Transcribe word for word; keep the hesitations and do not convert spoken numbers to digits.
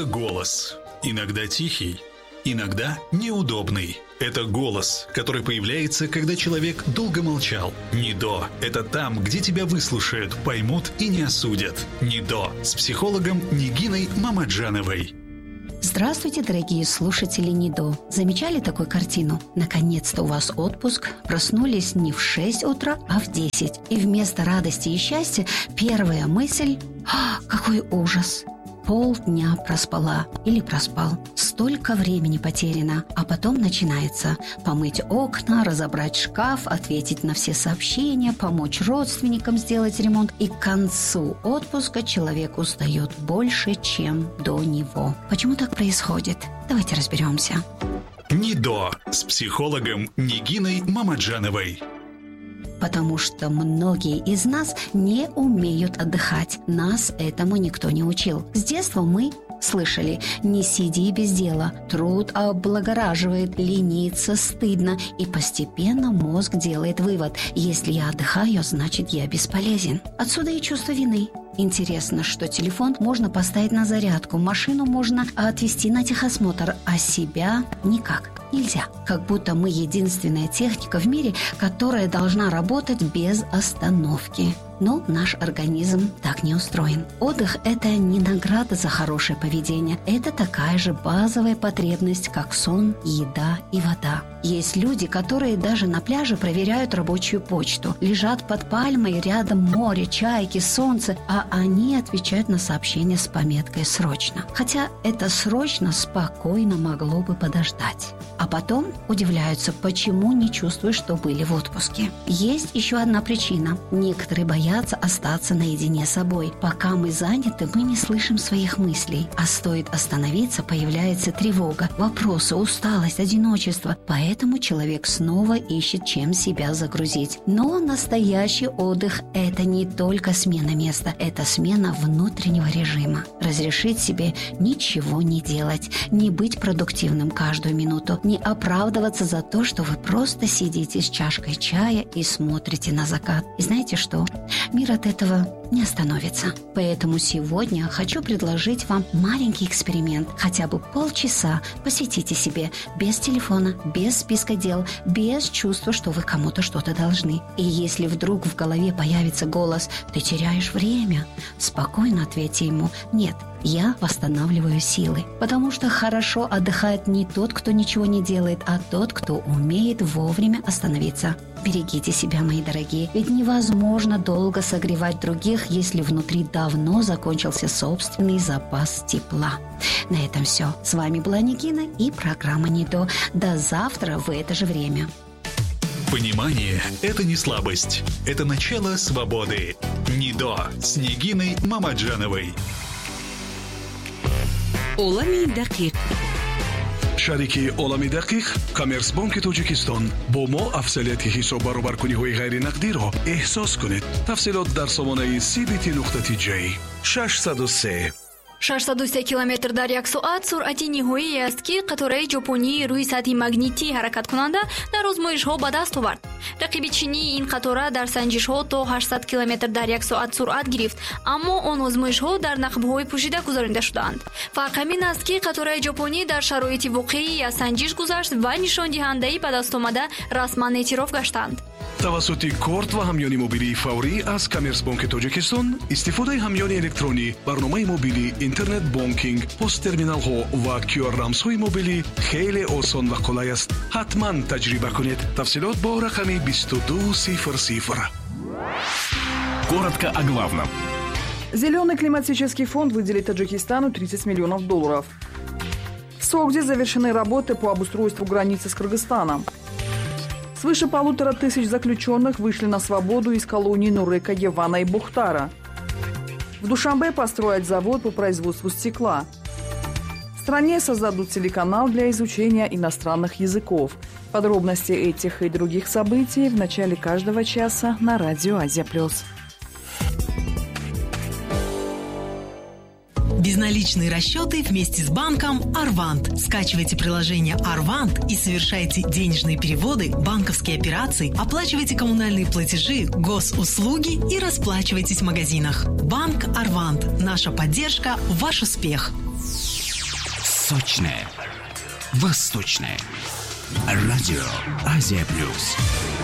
Это голос. Иногда тихий, иногда неудобный. Это голос, который появляется, когда человек долго молчал. НИДО – это там, где тебя выслушают, поймут и не осудят. НИДО с психологом Нигиной Мамаджановой. Здравствуйте, дорогие слушатели НИДО. Замечали такую картину? Наконец-то у вас отпуск. Проснулись не в шесть утра, а в десять. И вместо радости и счастья первая мысль «А, какой ужас!» Полдня проспала или проспал. Столько времени потеряно. А потом начинается помыть окна, разобрать шкаф, ответить на все сообщения, помочь родственникам сделать ремонт. И к концу отпуска человек устает больше, чем до него. Почему так происходит? Давайте разберемся. НИДО с психологом Нигиной Мамаджановой. Потому что многие из нас не умеют отдыхать. Нас этому никто не учил. С детства мы слышали: не сиди без дела, труд облагораживает, лениться стыдно. И постепенно мозг делает вывод: если я отдыхаю, значит я бесполезен. Отсюда и чувство вины. Интересно, что телефон можно поставить на зарядку, машину можно отвезти на техосмотр, а себя никак. Нельзя. Как будто мы единственная техника в мире, которая должна работать без остановки. Но наш организм так не устроен. Отдых – это не награда за хорошее поведение. Это такая же базовая потребность, как сон, еда и вода. Есть люди, которые даже на пляже проверяют рабочую почту. Лежат под пальмой, рядом море, чайки, солнце, а они отвечают на сообщения с пометкой «срочно». Хотя это «срочно» спокойно могло бы подождать. А потом удивляются, почему не чувствуют, что были в отпуске. Есть еще одна причина. Некоторые боятся остаться наедине с собой. Пока мы заняты, мы не слышим своих мыслей. А стоит остановиться, появляется тревога, вопросы, усталость, одиночество. Поэтому человек снова ищет, чем себя загрузить. Но настоящий отдых – это не только смена места, это смена внутреннего режима. Разрешить себе ничего не делать, не быть продуктивным каждую минуту, не оправдываться за то, что вы просто сидите с чашкой чая и смотрите на закат. И знаете что? Мир от этого не остановится. Поэтому сегодня хочу предложить вам маленький эксперимент. Хотя бы полчаса посвятите себе без телефона, без списка дел, без чувства, что вы кому-то что-то должны. И если вдруг в голове появится голос «ты теряешь время», спокойно ответьте ему «нет, я восстанавливаю силы». Потому что хорошо отдыхает не тот, кто ничего не делает, а тот, кто умеет вовремя остановиться. Берегите себя, мои дорогие, ведь невозможно долго согревать других, если внутри давно закончился собственный запас тепла. На этом все. С вами была Нигина и программа НИДО. До завтра в это же время. Понимание – это не слабость. Это начало свободы. НИДО с Нигиной Мамаджановой. Олами дақиқ. шарики олами дақиқ Коммерцбанки Тоҷикистон бо мо афзалияти ҳисоб баробаркуниҳои ғайринақдиро эҳсос кунед. тафсилот дар сомонаи си би ти нуқта ти ҷей шашсаду се. шашсаду се километр дар як соат суръати ниҳоие аст ки қатораи ҷопонӣ рӯи сатҳи магнитӣ ҳаракаткунанда дар озмоишҳо ба даст овард. рақиби чинии ин қатора дар санҷишҳо то ҳаштсад километр дар як соат суръат гирифт, аммо он озмоишҳо дар нақбҳои пӯшида гузаронида шудаанд. фарқ ҳамин аст ки қатораи ҷопонӣ дар шароити воқеӣ аз санҷиш гузашт ва нишондиҳандаи ба дастомада расман эътироф гаштанд. тавассути корт ва ҳамёни мобилии фаврӣ аз Коммерцбанки Тоҷикистон истифодаи ҳамёни электронӣ, барномаи мобилӣ, интернет бонкинг, посттерминалҳо ва кю ар рамзҳои мобилӣ хеле осон ва қулай аст. ҳатман таҷриба кунед. тафсилот бо рақами бисту ду сифр сифр. Коротко о главном. Зеленый климатический фонд выделит Таджикистану тридцать миллионов долларов. В Согде завершены работы по обустройству границы с Кыргызстаном. Свыше полутора тысяч заключенных вышли на свободу из колоний Нурека, Евана и Бухтара. В Душанбе построят завод по производству стекла. В стране создадут телеканал для изучения иностранных языков. Подробности этих и других событий в начале каждого часа на радио Азия плюс. Безналичные расчеты вместе с банком Арвант. Скачивайте приложение Арвант и совершайте денежные переводы, банковские операции, оплачивайте коммунальные платежи, госуслуги и расплачивайтесь в магазинах. Банк Арвант. Наша поддержка – ваш успех. сочное, восточное. Радио Азия Плюс.